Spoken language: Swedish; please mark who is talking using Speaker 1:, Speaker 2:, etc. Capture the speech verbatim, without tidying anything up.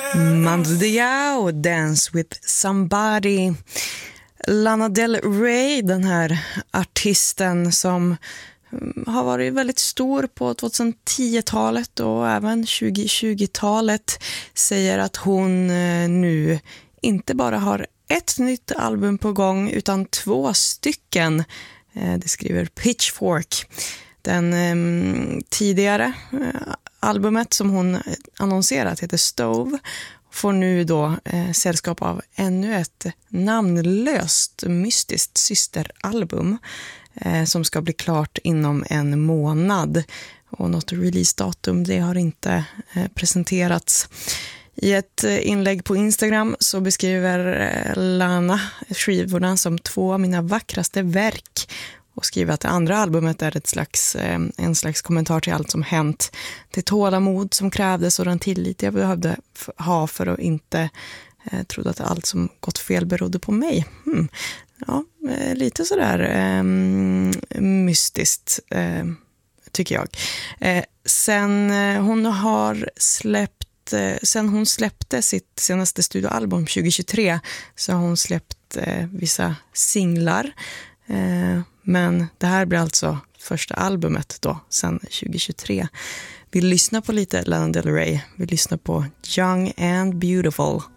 Speaker 1: Mando Diao, Dance with Somebody. Lana Del Rey, den här artisten som har varit väldigt stor på tjugohundratio-talet och även tjugohundratjugotalet, säger att hon nu inte bara har ett nytt album på gång utan två stycken. Det skriver Pitchfork. Den eh, tidigare eh, albumet som hon annonserat heter Stove, får nu då eh, sällskap av ännu ett namnlöst mystiskt systeralbum eh, som ska bli klart inom en månad. Och något releasedatum, det har inte eh, presenterats. I ett inlägg på Instagram så beskriver Lana skivorna som två av mina vackraste verk och skriver att det andra albumet är ett slags, en slags kommentar till allt som hänt. Det tålamod som krävdes och den tillit jag behövde ha för att inte eh, trodde att allt som gått fel berodde på mig. Hmm. Ja, lite sådär eh, mystiskt eh, tycker jag. Eh, sen eh, hon har släppt Sen hon släppte sitt senaste studioalbum tjugohundratjugotre så har hon släppt eh, vissa singlar. Eh, men det här blir alltså första albumet då, sen tjugohundratjugotre. Vi lyssnar på lite Lana Del Rey. Vi lyssnar på Young and Beautiful.